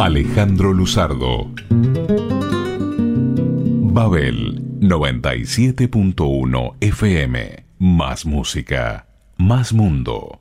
Alejandro Luzardo. Babel 97.1 FM. Más música, más mundo.